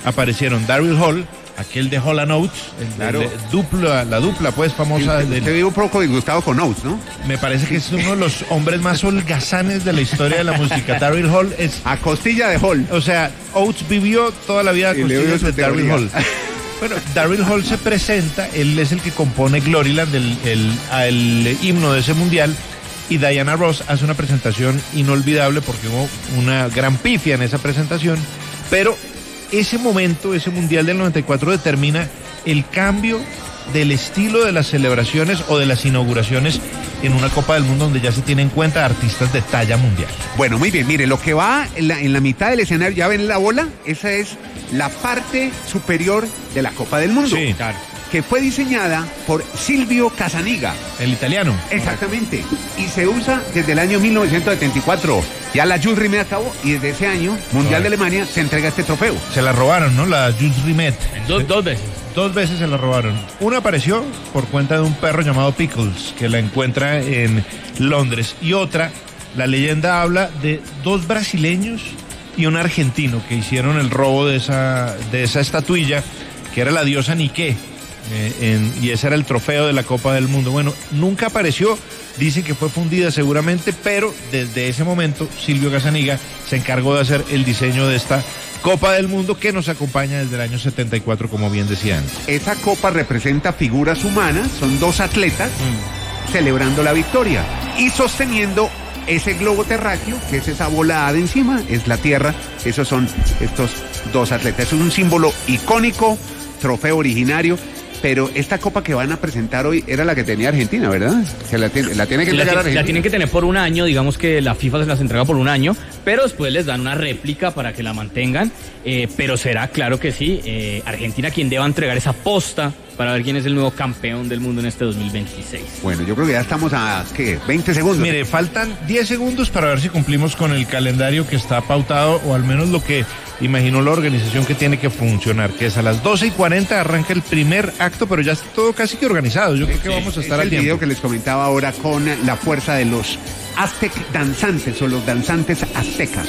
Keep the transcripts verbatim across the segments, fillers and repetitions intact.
aparecieron Daryl Hall, aquel de Hall and Oates, el, claro. el, el dupla, la dupla pues famosa. Usted, usted vive un poco disgustado con Oates, ¿no? Me parece que es uno de los hombres más holgazanes de la historia de la música. Daryl Hall es... A costilla de Hall. O sea, Oates vivió toda la vida a costillas de Daryl Hall. Bueno, Daryl Hall se presenta, él es el que compone Gloryland, el, el, el himno de ese mundial, y Diana Ross hace una presentación inolvidable porque hubo una gran pifia en esa presentación, pero ese momento, ese mundial del noventa y cuatro determina el cambio del estilo de las celebraciones o de las inauguraciones en una Copa del Mundo donde ya se tienen en cuenta artistas de talla mundial. Bueno, muy bien, mire, lo que va en la, en la mitad del escenario, ¿ya ven la bola? Esa es la parte superior de la Copa del Mundo. Sí, claro. Que fue diseñada por Silvio Casaniga. El italiano. Exactamente. Y se usa desde el año mil novecientos setenta y cuatro. Ya la Jules Rimet acabó y desde ese año, Mundial de Alemania, se entrega este trofeo. Se la robaron, ¿no? La Jules Rimet. Dos, dos veces. Dos veces se la robaron. Una apareció por cuenta de un perro llamado Pickles, que la encuentra en Londres. Y otra, la leyenda habla de dos brasileños y un argentino que hicieron el robo de esa, de esa estatuilla, que era la diosa Nike. Eh, en, y ese era el trofeo de la Copa del Mundo. Bueno, nunca apareció, dicen que fue fundida seguramente, pero desde ese momento Silvio Casaniga se encargó de hacer el diseño de esta Copa del Mundo que nos acompaña desde el año setenta y cuatro, como bien decía antes. Esa copa representa figuras humanas, son dos atletas mm. celebrando la victoria y sosteniendo ese globo terráqueo, que es esa bola de encima, es la Tierra. Esos son estos dos atletas. Es un símbolo icónico, trofeo originario. Pero esta copa que van a presentar hoy era la que tenía Argentina, ¿verdad? Se la, tiene, la tiene que entregar la, Argentina. La tienen que tener por un año, digamos que la FIFA se las entrega por un año, pero después les dan una réplica para que la mantengan. Eh, pero será, claro que sí, eh, Argentina quien deba entregar esa posta para ver quién es el nuevo campeón del mundo en este dos mil veintiséis. Bueno, yo creo que ya estamos a, ¿qué? veinte segundos. Mire, faltan diez segundos para ver si cumplimos con el calendario que está pautado, o al menos lo que imaginó la organización que tiene que funcionar, que es a las doce y cuarenta arranca el primer acto, pero ya está todo casi que organizado. Yo creo que vamos a estar al tiempo. Es el video que les comentaba ahora con la fuerza de los Aztec danzantes o los danzantes aztecas,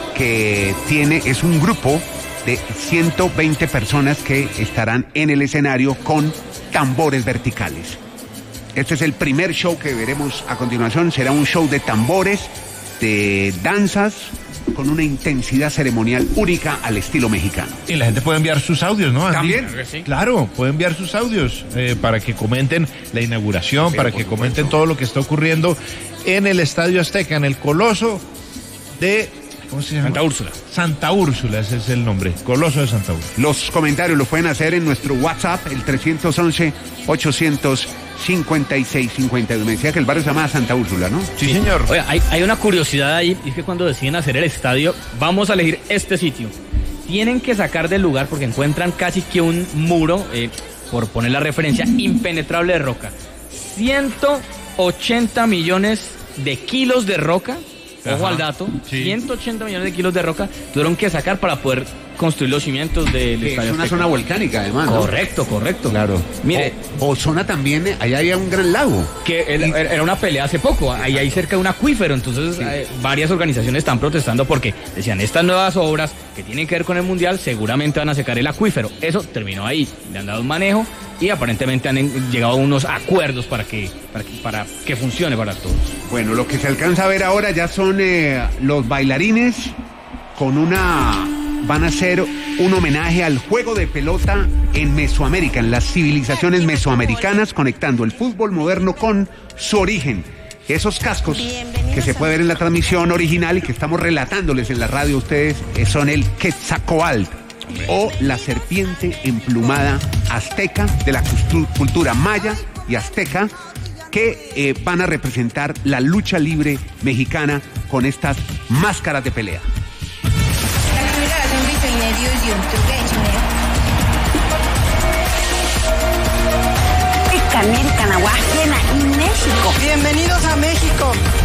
que tiene, es un grupo de ciento veinte personas que estarán en el escenario con tambores verticales. Este es el primer show que veremos a continuación. Será un show de tambores, de danzas, con una intensidad ceremonial única al estilo mexicano. Y la gente puede enviar sus audios, ¿no, Andy? ¿También? Sí. Claro, puede enviar sus audios eh, para que comenten la inauguración, pero para que comenten todo lo que está ocurriendo en el Estadio Azteca, en el Coloso de... ¿Cómo se llama? Santa Úrsula. Santa Úrsula, ese es el nombre. Coloso de Santa Úrsula. Los comentarios los pueden hacer en nuestro WhatsApp, el tres once, ochocientos cincuenta y seis cincuenta y dos. Me decía que el barrio se llama Santa Úrsula, ¿no? Sí, señor. Oye, hay, hay una curiosidad ahí, y es que cuando deciden hacer el estadio, vamos a elegir este sitio. Tienen que sacar del lugar porque encuentran casi que un muro, eh, por poner la referencia, impenetrable de roca. ciento ochenta millones de kilos de roca. Ojo Ajá, al dato, sí. ciento ochenta millones de kilos de roca tuvieron que sacar para poder construir los cimientos del que estadio. Es una Azteca. Zona volcánica, además, ¿no? Correcto, correcto. Claro. Mire, o, o zona también, allá hay un gran lago. Que era, era una pelea hace poco, ahí hay cerca de un acuífero, entonces sí. eh, varias organizaciones están protestando porque decían, estas nuevas obras que tienen que ver con el Mundial seguramente van a secar el acuífero. Eso terminó ahí, le han dado un manejo y aparentemente han en, llegado a unos acuerdos para que, para que, para que funcione para todos. Bueno, lo que se alcanza a ver ahora ya son eh, los bailarines con una... van a hacer un homenaje al juego de pelota en Mesoamérica, en las civilizaciones mesoamericanas, conectando el fútbol moderno con su origen. Esos cascos que se puede ver en la transmisión original y que estamos relatándoles en la radio a ustedes son el Quetzalcóatl, o la serpiente emplumada azteca de la cultura maya y azteca, que eh, van a representar la lucha libre mexicana con estas máscaras de pelea. América, Nahuasquena y México. Bienvenidos a México.